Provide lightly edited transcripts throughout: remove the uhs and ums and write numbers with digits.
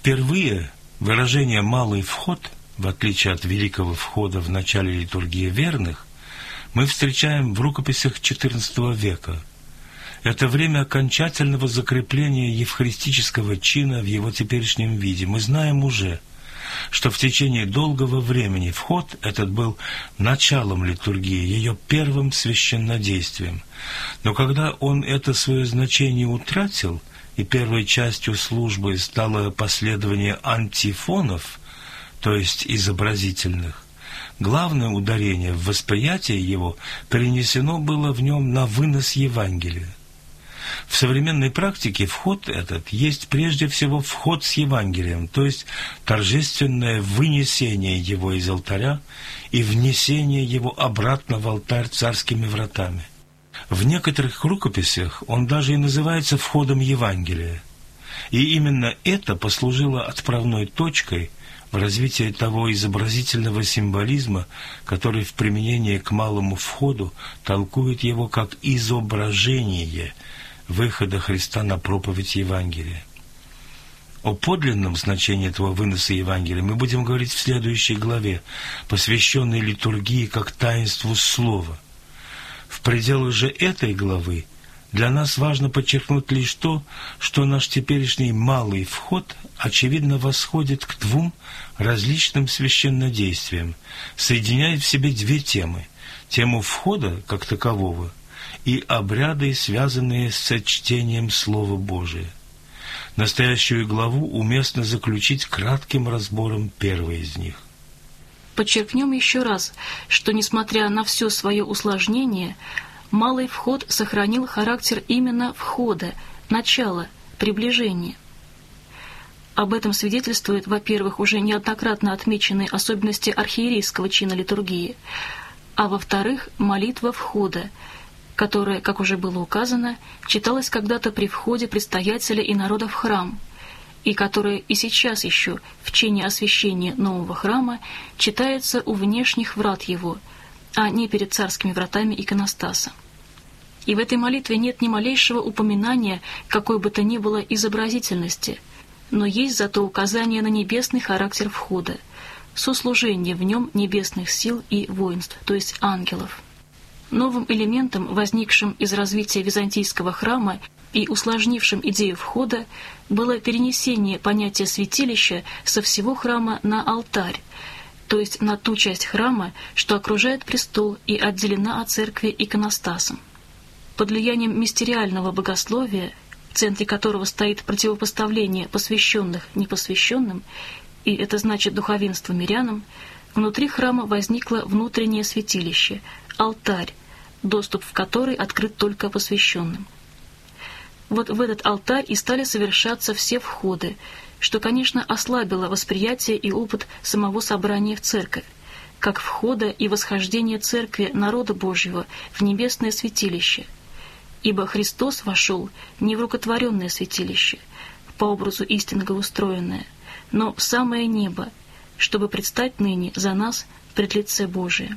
Впервые выражение «малый вход», в отличие от великого входа в начале литургии верных, мы встречаем в рукописях XIV века. Это время окончательного закрепления евхаристического чина в его теперешнем виде. Мы знаем уже, что в течение долгого времени вход этот был началом литургии, ее первым священнодействием. Но когда он это свое значение утратил, и первой частью службы стало последование антифонов, то есть изобразительных, главное ударение в восприятии его перенесено было в нем на вынос Евангелия. В современной практике вход этот есть прежде всего вход с Евангелием, то есть торжественное вынесение его из алтаря и внесение его обратно в алтарь царскими вратами. В некоторых рукописях он даже и называется входом Евангелия. И именно это послужило отправной точкой в развитии того изобразительного символизма, который в применении к малому входу толкует его как изображение выхода Христа на проповедь Евангелия. О подлинном значении этого выноса Евангелия мы будем говорить в следующей главе, посвященной литургии как таинству Слова. В пределах же этой главы для нас важно подчеркнуть лишь то, что наш теперешний малый вход очевидно восходит к двум различным священнодействиям, соединяет в себе две темы: тему входа как такового и обряды, связанные с чтением Слова Божия. Настоящую главу уместно заключить кратким разбором первой из них. Подчеркнем еще раз, что, несмотря на все свое усложнение, малый вход сохранил характер именно входа, начала, приближения. Об этом свидетельствуют, во-первых, уже неоднократно отмеченные особенности архиерейского чина литургии, а во-вторых, молитва входа, которая, как уже было указано, читалась когда-то при входе предстоятеля и народа в храм, и которая и сейчас еще в чине освящения нового храма читается у внешних врат его, а не перед царскими вратами иконостаса. И в этой молитве нет ни малейшего упоминания какой бы то ни было изобразительности, но есть зато указание на небесный характер входа, сослужение в нем небесных сил и воинств, то есть ангелов. Новым элементом, возникшим из развития византийского храма и усложнившим идею входа, было перенесение понятия святилища со всего храма на алтарь, то есть на ту часть храма, что окружает престол и отделена от церкви иконостасом. Под влиянием мистериального богословия, в центре которого стоит противопоставление посвященных непосвященным, и это значит духовенство мирянам, внутри храма возникло внутреннее святилище – алтарь, доступ в который открыт только посвященным. Вот в этот алтарь и стали совершаться все входы, что, конечно, ослабило восприятие и опыт самого собрания в церковь, как входа и восхождения церкви народа Божьего в небесное святилище, ибо Христос вошел не в рукотворенное святилище, по образу истинного устроенное, но в самое небо, чтобы предстать ныне за нас пред лице Божие.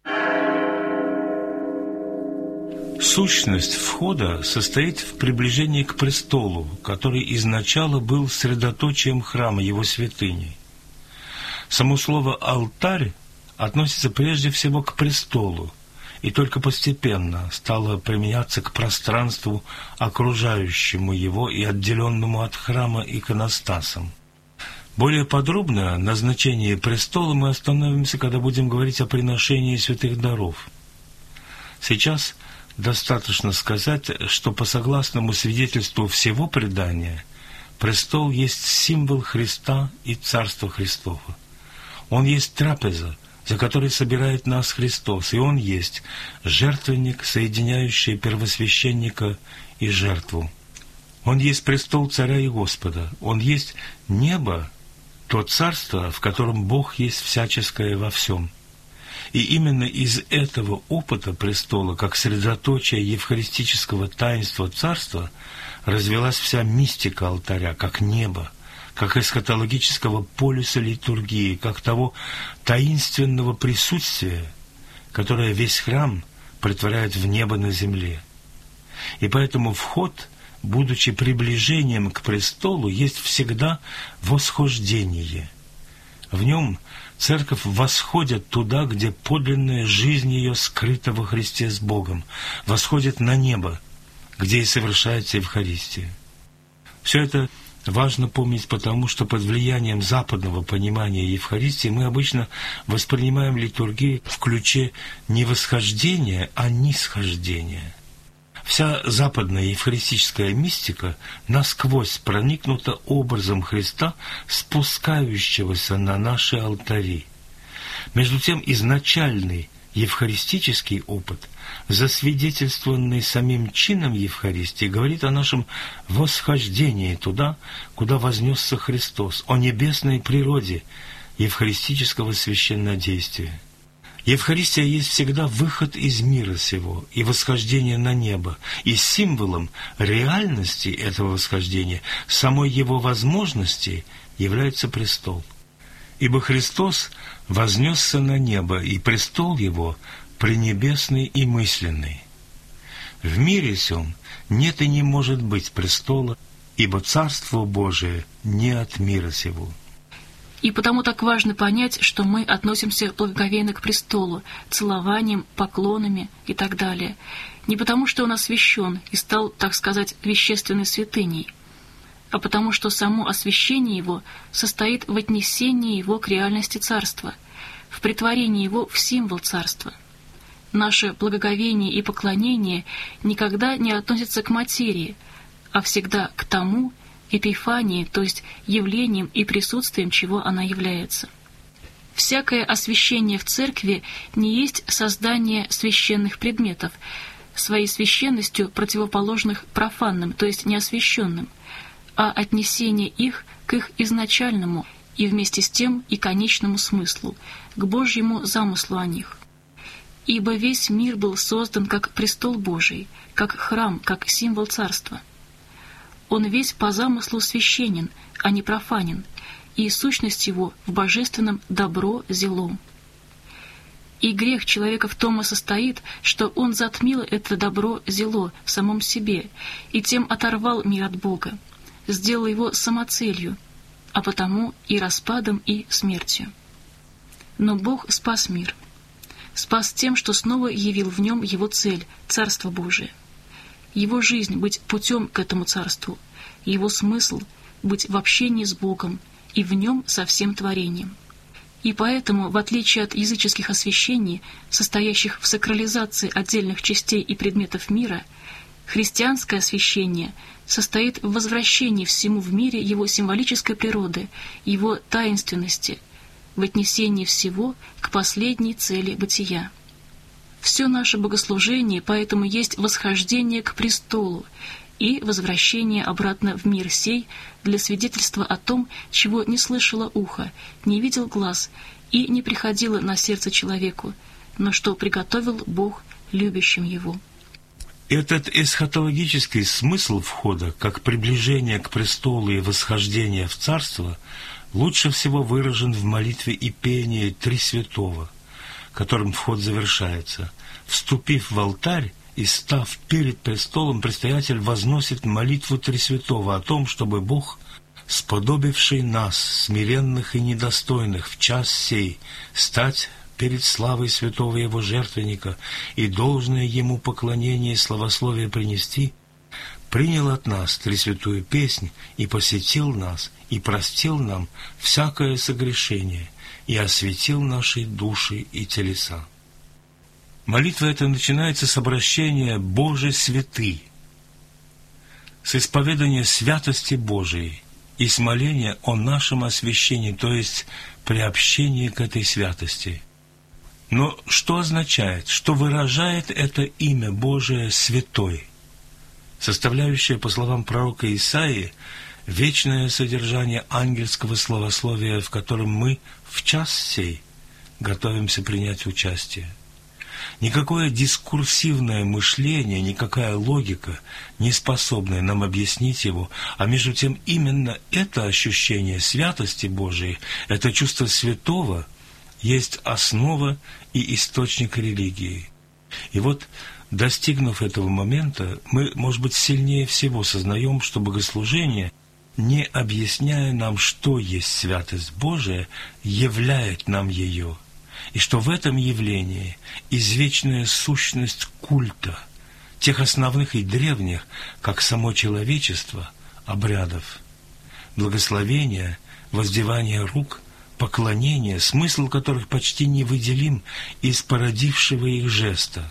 Сущность входа состоит в приближении к престолу, который изначально был средоточием храма, его святыней. Само слово «алтарь» относится прежде всего к престолу, и только постепенно стало применяться к пространству, окружающему его и отделенному от храма иконостасом. Более подробно на значении престола мы остановимся, когда будем говорить о приношении святых даров. Сейчас достаточно сказать, что по согласному свидетельству всего предания, престол есть символ Христа и Царства Христова. Он есть трапеза, за которой собирает нас Христос, и Он есть жертвенник, соединяющий первосвященника и жертву. Он есть престол Царя и Господа, Он есть небо, то царство, в котором Бог есть всяческое во всем. И именно из этого опыта престола, как средоточия евхаристического таинства царства, развилась вся мистика алтаря, как небо, как эсхатологического полюса литургии, как того таинственного присутствия, которое весь храм претворяет в небо на земле. И поэтому вход будучи приближением к престолу, есть всегда восхождение. В нем Церковь восходит туда, где подлинная жизнь ее скрыта во Христе с Богом, восходит на небо, где и совершается Евхаристия. Все это важно помнить, потому что под влиянием западного понимания Евхаристии мы обычно воспринимаем литургию в ключе не восхождения, а нисхождения. Вся западная евхаристическая мистика насквозь проникнута образом Христа, спускающегося на наши алтари. Между тем, изначальный евхаристический опыт, засвидетельствованный самим чином Евхаристии, говорит о нашем восхождении туда, куда вознесся Христос, о небесной природе евхаристического священнодействия. Евхаристия есть всегда выход из мира сего и восхождение на небо, и символом реальности этого восхождения, самой его возможности, является престол. Ибо Христос вознесся на небо, и престол его пренебесный и мысленный. В мире сем нет и не может быть престола, ибо Царство Божие не от мира сего. И потому так важно понять, что мы относимся благоговейно к престолу, целованием, поклонами и так далее. Не потому, что он освящен и стал, так сказать, вещественной святыней, а потому, что само освящение его состоит в отнесении его к реальности царства, в претворении его в символ царства. Наше благоговение и поклонение никогда не относятся к материи, а всегда к тому, эпифании, то есть явлением и присутствием, чего она является. Всякое освящение в церкви не есть создание священных предметов, своей священностью противоположных профанным, то есть неосвященным, а отнесение их к их изначальному и вместе с тем и конечному смыслу, к Божьему замыслу о них. Ибо весь мир был создан как престол Божий, как храм, как символ царства. Он весь по замыслу священен, а не профанен, и сущность его в божественном добро зело. И грех человека в том и состоит, что он затмил это добро зело в самом себе, и тем оторвал мир от Бога, сделал его самоцелью, а потому и распадом, и смертью. Но Бог спас мир. Спас тем, что снова явил в нем его цель — Царство Божие. Его жизнь — быть путем к этому царству, его смысл — быть в общении с Богом и в нем со всем творением. И поэтому, в отличие от языческих освящений, состоящих в сакрализации отдельных частей и предметов мира, христианское освящение состоит в возвращении всему в мире его символической природы, его таинственности, в отнесении всего к последней цели бытия. Все наше богослужение поэтому есть восхождение к престолу и возвращение обратно в мир сей для свидетельства о том, чего не слышало ухо, не видел глаз и не приходило на сердце человеку, но что приготовил Бог любящим его. Этот эсхатологический смысл входа, как приближение к престолу и восхождение в царство, лучше всего выражен в молитве и пении Три Святого, которым вход завершается. Вступив в алтарь и став перед престолом, предстоятель возносит молитву Три Святого о том, чтобы Бог, сподобивший нас, смиренных и недостойных, в час сей, стать перед славой святого Его жертвенника и должное Ему поклонение и славословие принести, принял от нас Тресвятую песнь и посетил нас, и простил нам всякое согрешение, и осветил наши души и телеса. Молитва эта начинается с обращения «Боже святый», с исповедания святости Божией и с моления о нашем освящении, то есть приобщении к этой святости. Но что означает, что выражает это имя Божие «святой», составляющее, по словам пророка Исаии, вечное содержание ангельского славословия, в котором мы в час сей готовимся принять участие? Никакое дискурсивное мышление, никакая логика не способны нам объяснить его, а между тем именно это ощущение святости Божией, это чувство святого, есть основа и источник религии. И вот Достигнув этого момента, мы, может быть, сильнее всего сознаем, что богослужение, не объясняя нам, что есть святость Божия, являет нам ее, и что в этом явлении извечная сущность культа, тех основных и древних, как само человечество, обрядов, благословения, воздевание рук, поклонение, смысл которых почти невыделим из породившего их жеста.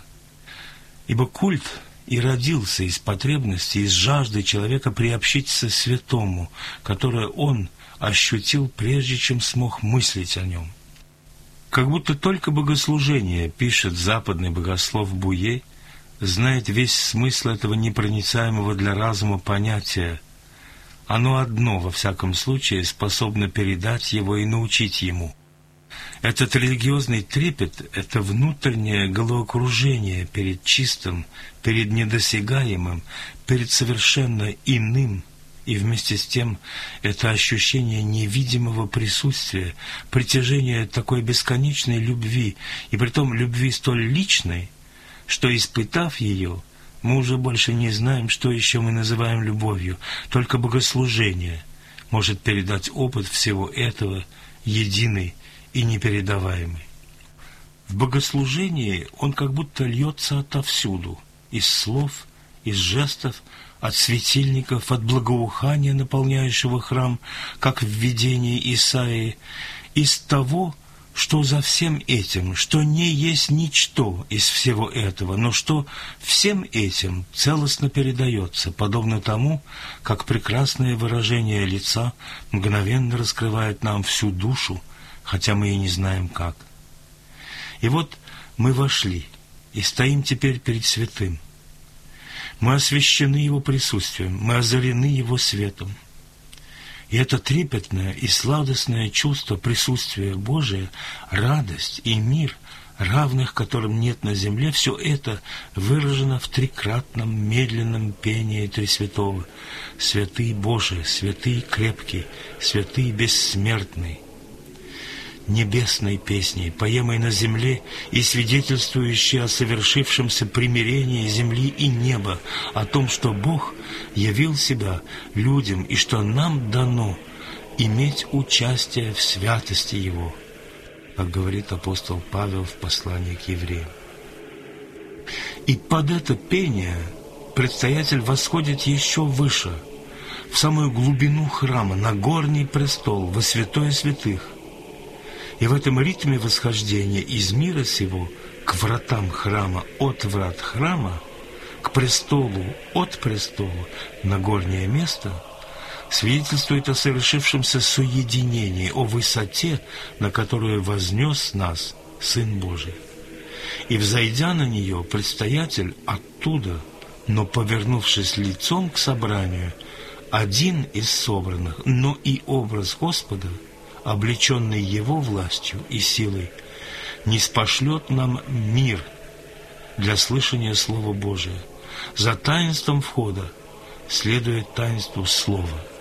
Ибо культ и родился из потребности, из жажды человека приобщиться святому, которое он ощутил, прежде чем смог мыслить о нем. Как будто только богослужение, пишет западный богослов Буе, знает весь смысл этого непроницаемого для разума понятия. Оно одно, во всяком случае, способно передать его и научить ему. Этот религиозный трепет — это внутреннее головокружение перед чистым, перед недосягаемым, перед совершенно иным, и вместе с тем это ощущение невидимого присутствия, притяжение такой бесконечной любви, и притом любви столь личной, что, испытав ее, мы уже больше не знаем, что еще мы называем любовью. Только богослужение может передать опыт всего этого, единый и непередаваемый. В богослужении он как будто льется отовсюду, из слов, из жестов, от светильников, от благоухания, наполняющего храм, как в видении Исаии, из того, что за всем этим, что не есть ничто из всего этого, но что всем этим целостно передается, подобно тому, как прекрасное выражение лица мгновенно раскрывает нам всю душу, хотя мы и не знаем как. И вот мы вошли и стоим теперь перед святым. Мы освящены Его присутствием, мы озарены Его светом. И это трепетное и сладостное чувство присутствия Божия, радость и мир, равных которым нет на земле, все это выражено в трикратном медленном пении Тресвятого. Святый Божий, святый крепкий, святый бессмертный. Небесной песней, поемой на земле и свидетельствующей о совершившемся примирении земли и неба, о том, что Бог явил себя людям и что нам дано иметь участие в святости Его, как говорит апостол Павел в послании к евреям. И под это пение предстоятель восходит еще выше, в самую глубину храма, на горний престол, во святое святых. И в этом ритме восхождения из мира сего к вратам храма, от врат храма, к престолу, от престола, на горнее место, свидетельствует о совершившемся соединении, о высоте, на которую вознес нас Сын Божий. И, взойдя на нее, предстоятель оттуда, но повернувшись лицом к собранию, один из собранных, но и образ Господа, облеченный Его властью и силой, ниспошлет нам мир для слышания Слова Божия. За таинством входа следует таинство Слова.